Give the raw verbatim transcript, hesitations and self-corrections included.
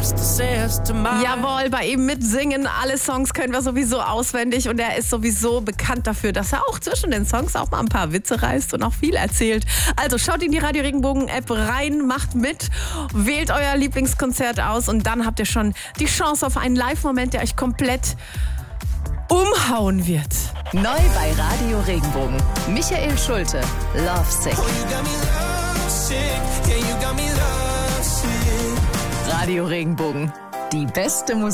Jawohl, bei ihm mitsingen. Alle Songs können wir sowieso auswendig und er ist sowieso bekannt dafür, dass er auch zwischen den Songs auch mal ein paar Witze reißt und auch viel erzählt. Also schaut in die Radio Regenbogen App rein, macht mit, wählt euer Lieblingskonzert aus und dann habt ihr schon die Chance auf einen Live-Moment, der euch komplett umhauen wird. Neu bei Radio Regenbogen. Michael Schulte, Lovesick. Radio Regenbogen. Die beste Musik.